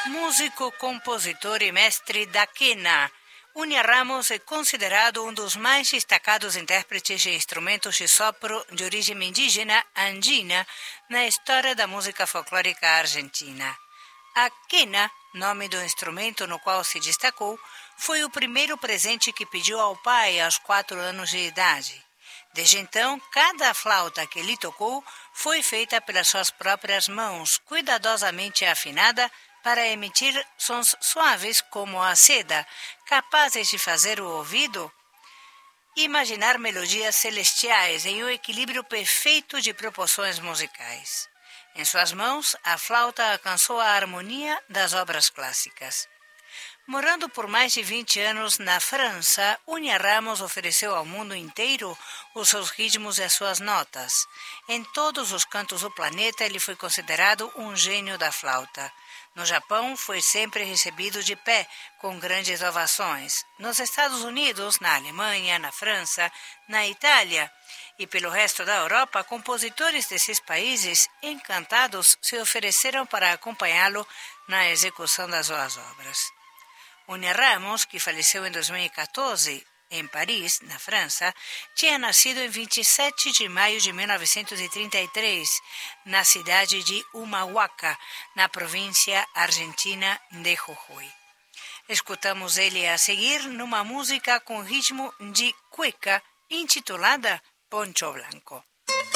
Músico, compositor e mestre da quena, Unia Ramos é considerado um dos mais destacados intérpretes de instrumentos de sopro de origem indígena andina na história da música folclórica argentina. A quena, nome do instrumento no qual se destacou, foi o primeiro presente que pediu ao pai aos 4 anos de idade. Desde então, cada flauta que ele tocou foi feita pelas suas próprias mãos, cuidadosamente afinada para emitir sons suaves como a seda, capazes de fazer o ouvido imaginar melodias celestiais em um equilíbrio perfeito de proporções musicais. Em suas mãos, a flauta alcançou a harmonia das obras clássicas. Morando por mais de 20 anos na França, Unia Ramos ofereceu ao mundo inteiro os seus ritmos e as suas notas. Em todos os cantos do planeta, ele foi considerado um gênio da flauta. No Japão, foi sempre recebido de pé, com grandes ovações. Nos Estados Unidos, na Alemanha, na França, na Itália e pelo resto da Europa, compositores desses países, encantados, se ofereceram para acompanhá-lo na execução das suas obras. Unia Ramos, que faleceu em 2014, em Paris, na França, tinha nascido em 27 de maio de 1933, na cidade de Humahuaca, na província argentina de Jujuy. Escutamos ele a seguir numa música com ritmo de cueca intitulada Poncho Blanco.